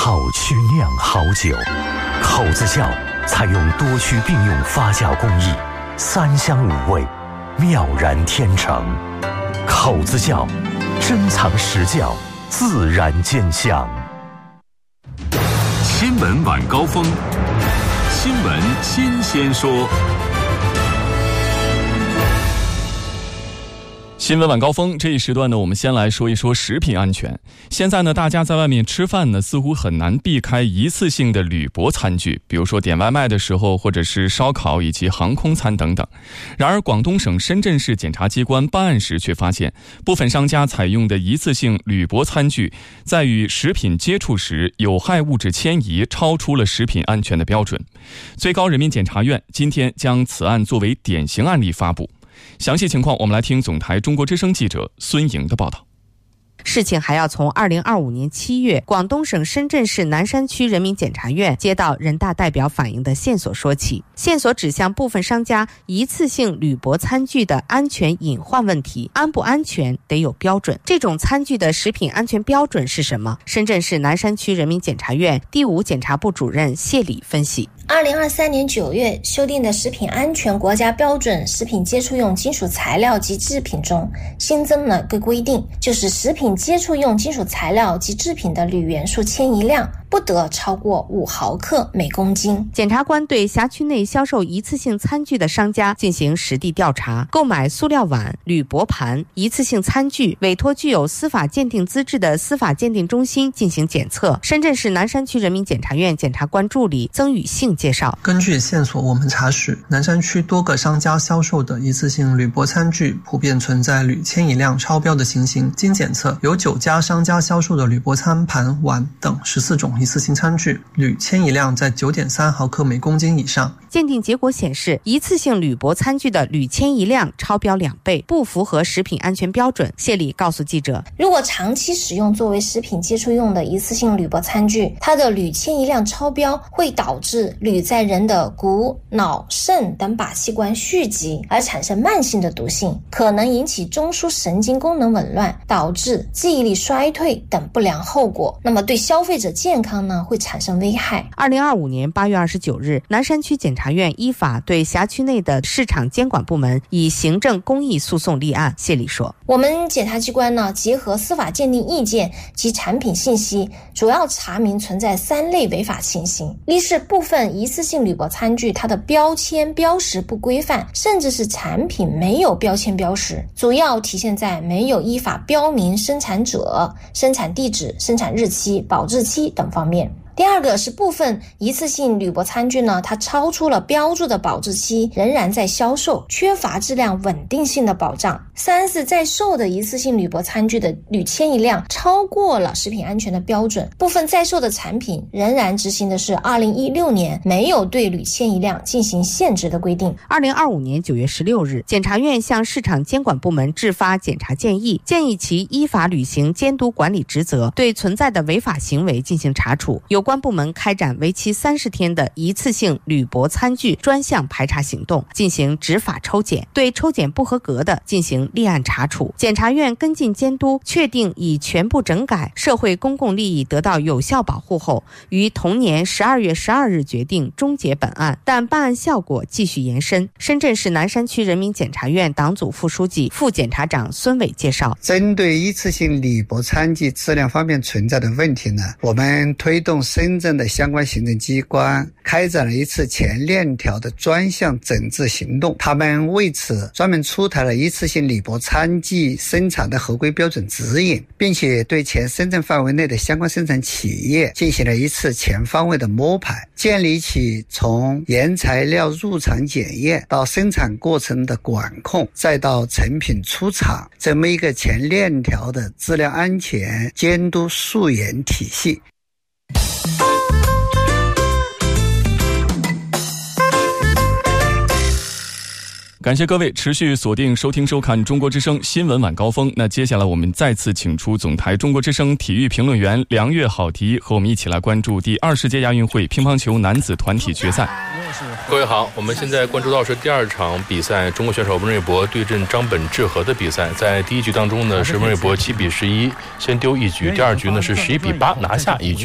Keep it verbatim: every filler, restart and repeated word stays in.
好曲酿好酒。口子窖采用多区并用发酵工艺，三香五味，妙然天成。口子窖，珍藏实窖，自然见香。 新闻晚高峰，新闻新鲜说。 新闻晚高峰这一时段呢，我们先来说一说食品安全。现在呢，大家在外面吃饭呢，似乎很难避开一次性的铝箔餐具，比如说点外卖的时候，或者是烧烤以及航空餐等等。然而，广东省深圳市检察机关办案时却发现，部分商家采用的一次性铝箔餐具，在与食品接触时，有害物质迁移超出了食品安全的标准。最高人民检察院今天将此案作为典型案例发布。详细情况，我们来听总台中国之声记者孙莹的报道。 事情还要从二零二五年七月，广东省深圳市南山区人民检察院接到人大代表反映的线索说起。线索指向部分商家一次性铝箔餐具的安全隐患问题，安不安全得有标准。这种餐具的食品安全标准是什么？深圳市南山区人民检察院第五检察部主任谢礼分析。 二零二三年九月修订的食品安全国家标准食品接触用金属材料及制品中新增了个规定，就是食品接触用金属材料及制品的铝元素迁移量不得超过五毫克每公斤。 检察官对辖区内销售一次性餐具的商家进行实地调查，购买塑料碗、铝箔盘、一次性餐具，委托具有司法鉴定资质的司法鉴定中心进行检测。深圳市南山区人民检察院检察官助理曾宇信介绍， 根据线索，我们查实南山区多个商家销售的一次性铝箔餐具普遍存在铝迁移量超标的情形。经检测，有九家商家销售的铝箔餐盘、碗等十四种一次性餐具，铝迁移量在 九点三毫克每公斤以上。 鉴定结果显示，一次性铝箔餐具的铝迁移量超标两倍，不符合食品安全标准。谢礼告诉记者， 如果长期使用作为食品接触用的一次性铝箔餐具，它的铝迁移量超标，会导致铝在人的骨、脑、肾等靶器官蓄积，而产生慢性的毒性，可能引起中枢神经功能紊乱，导致记忆力衰退等不良后果。那么对消费者健康呢，会产生危害。 二零二五年八月二十九日，南山区检察院依法对辖区内的市场监管部门以行政公益诉讼立案。谢礼说， 我们检察机关呢，结合司法鉴定意见及产品信息，主要查明存在三类违法情形。一是部分一次性铝箔餐具它的标签标识不规范，甚至是产品没有标签标识，主要体现在没有依法标明生产者、生产地址、生产日期、保质期等方面。第二个是部分一次性铝箔餐具呢，它超出了标注的保质期，仍然在销售，缺乏质量稳定性的保障。三是在售的一次性铝箔餐具的铝迁移量超过了食品安全的标准，部分在售的产品仍然执行的是二零一六年没有对铝迁移量进行限制的规定。 二零二五年九月十六日，检察院向市场监管部门制发检察建议，建议其依法履行监督管理职责，对存在的违法行为进行查处。有关部门开展为期三十天的一次性铝箔餐具专项排查行动，进行执法抽检，对抽检不合格的进行立案查处。检察院跟进监督，确定已全部整改，社会公共利益得到有效保护后，于同年十二月十二日决定终结本案，但办案效果继续延伸。深圳市南山区人民检察院党组副书记、副检察长孙伟介绍， 针对一次性铝箔餐具质量方面存在的问题呢，我们推动深圳的相关行政机关开展了一次前链条的专项整治行动，他们为此专门出台了一次性铝箔餐具生产的合规标准指引，并且对全深圳范围内的相关生产企业进行了一次全方位的摸排，建立起从原材料入场检验到生产过程的管控，再到成品出厂这么一个全链条的质量安全监督溯源体系。 感谢各位持续锁定收听收看中国之声新闻晚高峰。那接下来我们再次请出总台中国之声体育评论员梁月好题，和我们一起来关注第二十届亚运会乒乓球男子团体决赛。 各位好，我们现在关注到是第二场比赛，中国选手温瑞博对阵张本智和的比赛。在第一局当中呢，是温瑞博七比十一先丢一局，第二局呢是十一比八拿下一局。